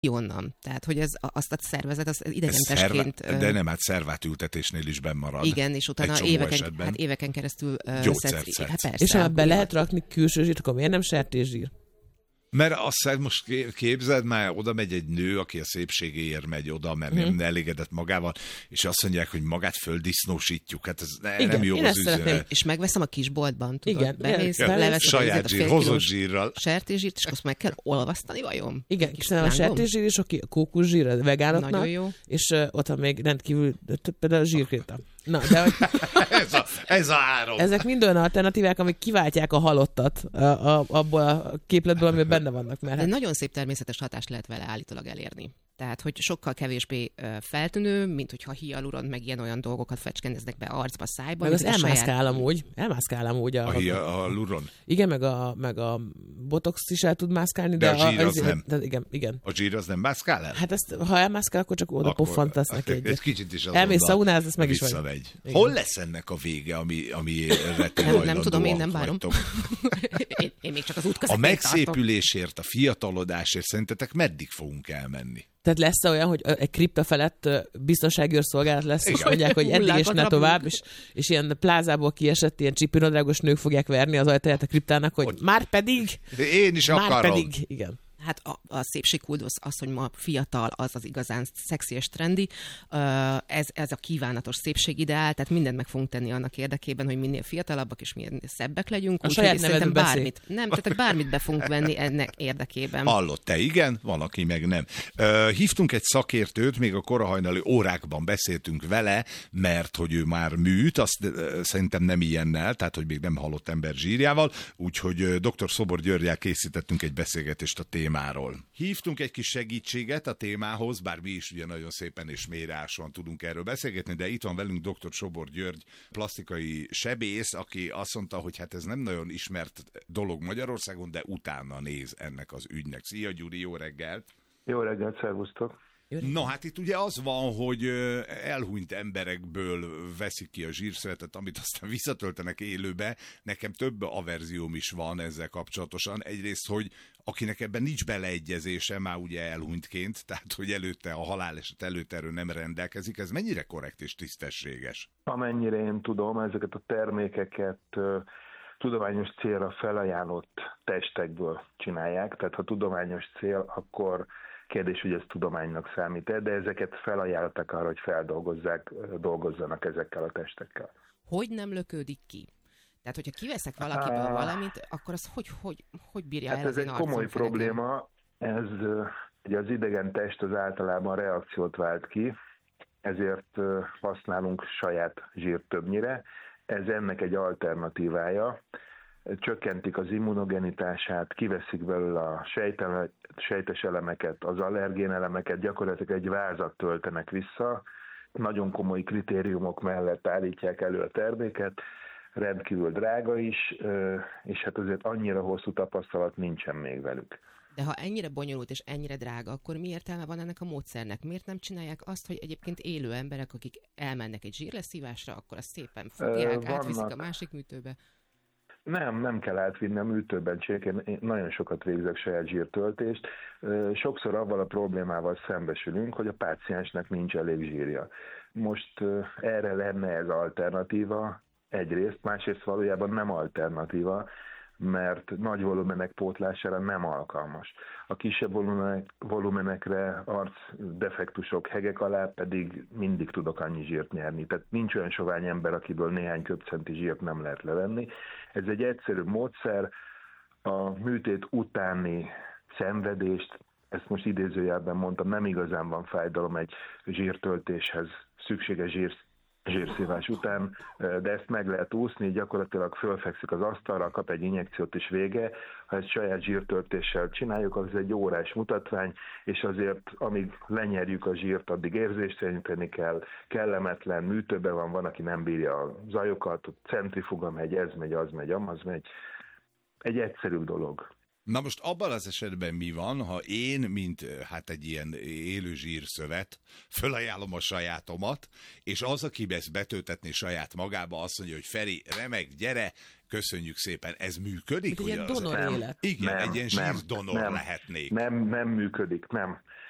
onnan. Tehát, hogy azt a szervezet az idegentesként... De nem, hát szervátültetésnél is benn marad. Igen, és utána éveken keresztül gyógyszert szedsz. Hát persze, és ha be lehet rakni külső zsírt, akkor miért nem sertészsír? Mert azt most képzeld, már oda megy egy nő, aki a szépségéért megy oda, mert nem elégedett magával, és azt mondják, hogy magát földisznósítjuk. Hát ez nem jó az üzenet. És megveszem a kisboltban, tudod? Igen, bemész, saját zsír, hozott zsírral. Sertészsírt, és azt meg kell olvasztani, vajon? Igen, és a sertészsír is, aki a kókuszsír, a vegánoknak. Nagyon jó. És ott van még rendkívül például a zsírkréta. Na, de hogy... ez a három. Ezek mind olyan alternatívák, amik kiváltják a halottat abból a képletből, amiben benne vannak. Mert de nagyon szép természetes hatást lehet vele állítólag elérni. Tehát, hogy sokkal kevésbé feltűnő, mint hogyha hialuront, meg ilyen-olyan dolgokat fecskendeznek be arcba, szájba. Meg az elmászkál amúgy. A hialuron. Igen, meg a botox is el tud mászkálni. De a zsír az nem. Igen. A zsír az nem mászkál el? Hát ezt, ha elmászkál, akkor csak oda poffantasz neki egyet. Ez kicsit is elmész szaunáz, ezt meg is vagy. Hol lesz ennek a vége, amire ti nem tudom, én nem várom. Én még csak az útközepén a megszépülésért, a fiatalodásért szerintetek meddig fogunk elmenni? Tehát lesz olyan, hogy egy kripta felett biztonsági őrszolgálat lesz, és mondják, hogy eddig és ne tovább, és ilyen plázából kiesett, ilyen csípőnadrágos nők fogják verni az ajtaját a kriptának, hogy már pedig! Én is akarom! Már pedig, igen. Hát a szépségkult az, hogy ma fiatal, az igazán szexi és trendi. Ez a kívánatos szépségideál, tehát mindent meg fogunk tenni annak érdekében, hogy minél fiatalabbak és minél szebbek legyünk. A saját nevedben bármit. Nem, tehát bármit be fogunk venni ennek érdekében. Hallott, te igen, van, aki meg nem. Hívtunk egy szakértőt, még a korahajnali órákban beszéltünk vele, mert hogy ő már műt, azt szerintem nem ilyennel, tehát hogy még nem halott ember zsírjával, úgyhogy dr. Szobor Györggyel készítettünk egy beszélgetést a témáról. Hívtunk egy kis segítséget a témához, bár mi is ugye nagyon szépen és mélyreásan tudunk erről beszélgetni, de itt van velünk dr. Sobor György, plastikai sebész, aki azt mondta, hogy hát ez nem nagyon ismert dolog Magyarországon, de utána néz ennek az ügynek. Szia Gyuri, jó reggelt! Jó reggelt, szervusztok! Na hát itt ugye az van, hogy elhunyt emberekből veszik ki a zsírszövetet, amit aztán visszatöltenek élőbe. Nekem több averzióm is van ezzel kapcsolatosan. Egyrészt, hogy akinek ebben nincs beleegyezése, már ugye elhunytként, tehát hogy előtte a haláleset előtt erről nem rendelkezik, ez mennyire korrekt és tisztességes? Amennyire én tudom, ezeket a termékeket tudományos célra felajánlott testekből csinálják, tehát ha tudományos cél, akkor kérdés, hogy ez tudománynak számít-e, de ezeket felajánlottak arra, hogy dolgozzanak ezekkel a testekkel. Hogy nem löködik ki? Tehát, hogyha kiveszek valakiből valamit, akkor az hogy bírja hát el? Ez egy komoly probléma. Ugye az idegen test az általában reakciót vált ki, ezért használunk saját zsírt többnyire. Ez ennek egy alternatívája. Csökkentik az immunogenitását, kiveszik belőle a sejtes elemeket, az allergén elemeket, gyakorlatilag egy vázat töltenek vissza, nagyon komoly kritériumok mellett állítják elő a terméket, rendkívül drága is, és hát azért annyira hosszú tapasztalat nincsen még velük. De ha ennyire bonyolult és ennyire drága, akkor mi értelme van ennek a módszernek? Miért nem csinálják azt, hogy egyébként élő emberek, akik elmennek egy zsírleszívásra, akkor azt szépen fogják, átviszik a másik műtőbe? Nem kell átvinni a műtőben, én nagyon sokat végzek saját zsírtöltést. Sokszor avval a problémával szembesülünk, hogy a páciensnek nincs elég zsírja. Most erre lenne ez alternatíva egyrészt, másrészt valójában nem alternatíva, mert nagy volumenek pótlására nem alkalmas. A kisebb volumenekre, arcdefektusok, hegek alá pedig mindig tudok annyi zsírt nyerni. Tehát nincs olyan sovány ember, akiből néhány köbcenti zsírt nem lehet levenni. Ez egy egyszerű módszer, a műtét utáni szenvedést, ezt most idézőjelben mondtam, nem igazán van fájdalom egy zsírtöltéshez szükséges zsírszívás után, de ezt meg lehet úszni, gyakorlatilag fölfekszik az asztalra, kap egy injekciót is vége. Ha ezt saját zsírtöltéssel csináljuk, az egy órás mutatvány, és azért amíg lenyerjük a zsírt, addig érzésteleníteni kell, kellemetlen, műtőben van, aki nem bírja a zajokat, centrifuga megy, ez megy, az megy, amaz megy. Egy egyszerű dolog. Na most abban az esetben mi van, ha én, mint hát egy ilyen élő zsírszövet, fölajánlom a sajátomat, és az, aki ezt betöltetné saját magába, azt mondja, hogy Feri, remek, gyere, köszönjük szépen, ez működik? Egy ilyen donor élet. Igen, egy ilyen zsírdonor lehetnék. Nem működik, nem.